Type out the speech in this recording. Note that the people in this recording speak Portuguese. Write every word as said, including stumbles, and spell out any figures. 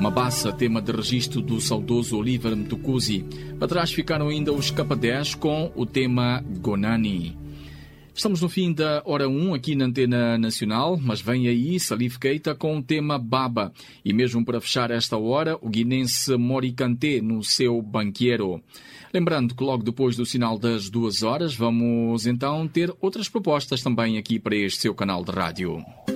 Mabassa, tema de registro do saudoso Oliver Mtukudzi. Para trás ficaram ainda os K dez com o tema Gonani. Estamos no fim da hora um aqui na Antena Nacional, mas vem aí Salif Keita com o tema Baba. E mesmo para fechar esta hora, o guinense Mori Kanté no seu Banqueiro. Lembrando que logo depois do sinal das duas horas, vamos então ter outras propostas também aqui para este seu canal de rádio.